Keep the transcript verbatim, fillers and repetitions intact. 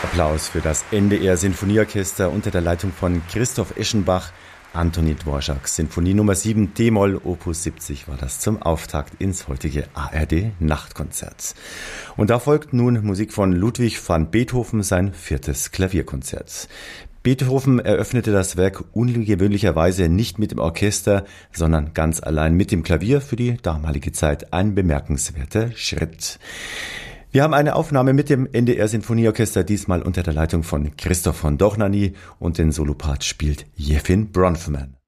Applaus für das N D R Sinfonieorchester unter der Leitung von Christoph Eschenbach. Antoni Dvorak, Sinfonie Nummer sieben, D-Moll, Opus siebzig war das zum Auftakt ins heutige A R D-Nachtkonzert. Und da folgt nun Musik von Ludwig van Beethoven, sein viertes Klavierkonzert. Beethoven eröffnete das Werk ungewöhnlicherweise nicht mit dem Orchester, sondern ganz allein mit dem Klavier, für die damalige Zeit ein bemerkenswerter Schritt. Wir haben eine Aufnahme mit dem N D R Sinfonieorchester, diesmal unter der Leitung von Christoph von Dohnanyi, und den Solopart spielt Jefim Bronfman.